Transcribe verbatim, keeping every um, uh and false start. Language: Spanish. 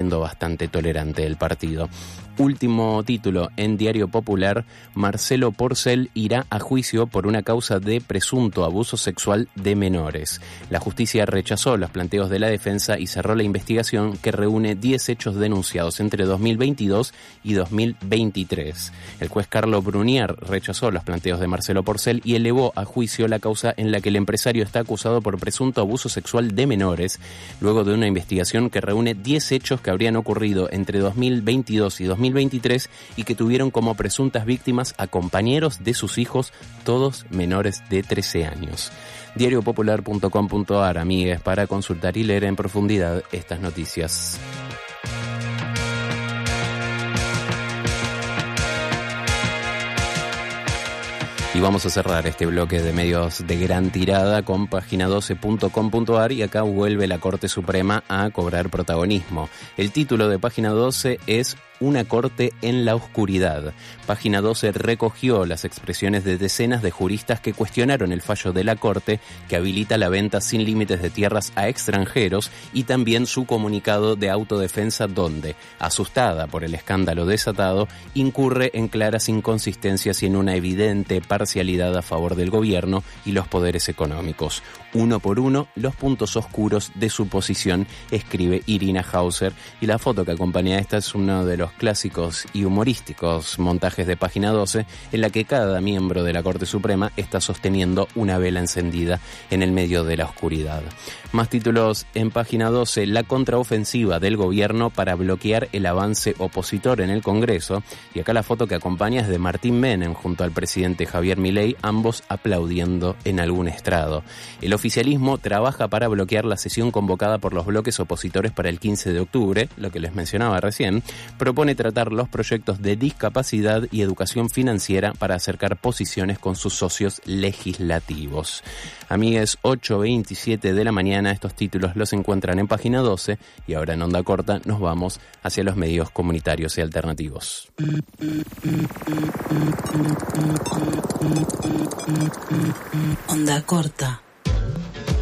siendo bastante tolerante el partido. Último título en Diario Popular: Marcelo Porcel irá a juicio por una causa de presunto abuso sexual de menores. La justicia rechazó los planteos de la defensa y cerró la investigación, que reúne diez hechos denunciados entre dos mil veintidós y dos mil veintitrés. El juez Carlos Brunier rechazó los planteos de Marcelo Porcel y elevó a juicio la causa en la que el empresario está acusado por presunto abuso sexual de menores, luego de una investigación que reúne diez hechos que habrían ocurrido entre dos mil veintidós y dos mil veintitrés y que tuvieron como presuntas víctimas a compañeros de sus hijos, todos menores de trece años. diario popular punto com punto a r, amigues, para consultar y leer en profundidad estas noticias. Y vamos a cerrar este bloque de medios de gran tirada con página doce punto com punto a r, y acá vuelve la Corte Suprema a cobrar protagonismo. El título de página doce es Una corte en la oscuridad. Página doce recogió las expresiones de decenas de juristas que cuestionaron el fallo de la Corte que habilita la venta sin límites de tierras a extranjeros, y también su comunicado de autodefensa donde, asustada por el escándalo desatado, incurre en claras inconsistencias y en una evidente parcialidad a favor del gobierno y los poderes económicos. Uno por uno, los puntos oscuros de su posición, escribe Irina Hauser, y la foto que acompaña a esta es uno de los clásicos y humorísticos montajes de página doce, en la que cada miembro de la Corte Suprema está sosteniendo una vela encendida en el medio de la oscuridad. Más títulos en página doce: la contraofensiva del gobierno para bloquear el avance opositor en el Congreso, y acá la foto que acompaña es de Martín Menem junto al presidente Javier Milei, ambos aplaudiendo en algún estrado. El oficialismo trabaja para bloquear la sesión convocada por los bloques opositores para el quince de octubre, lo que les mencionaba recién. Propone tratar los proyectos de discapacidad y educación financiera para acercar posiciones con sus socios legislativos. Amigues, ocho veintisiete de la mañana, estos títulos los encuentran en página doce, y ahora en Onda Corta nos vamos hacia los medios comunitarios y alternativos. Onda Corta.